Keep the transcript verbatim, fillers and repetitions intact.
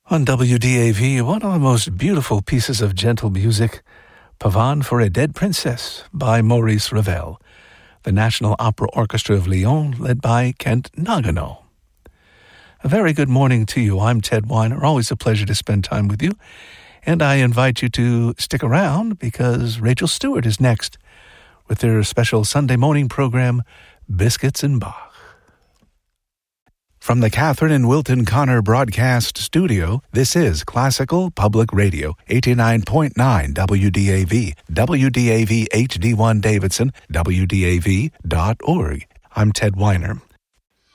On W D A V, one of the most beautiful pieces of gentle music, Pavane for a Dead Princess by Maurice Ravel, the National Opera Orchestra of Lyon, led by Kent Nagano. A very good morning to you. I'm Ted Weiner. Always a pleasure to spend time with you. And I invite you to stick around because Rachel Stewart is next with their special Sunday morning program, Biscuits and Bach. From the Catherine and Wilton Connor Broadcast Studio, this is Classical Public Radio, eighty-nine point nine W D A V, W D A V H D one Davidson, W D A V dot org. I'm Ted Weiner.